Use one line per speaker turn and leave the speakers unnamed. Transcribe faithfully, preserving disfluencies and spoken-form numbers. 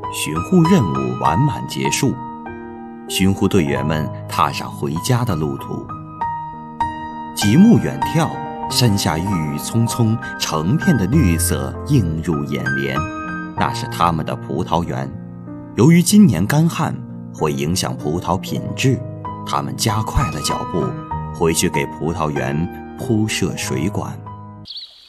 巡护任务完满结束，巡护队员们踏上回家的路途。极目远眺，山下郁郁葱葱，成片的绿色映入眼帘，那是他们的葡萄园。由于今年干旱会影响葡萄品质，他们加快了脚步，回去给葡萄园铺设水管。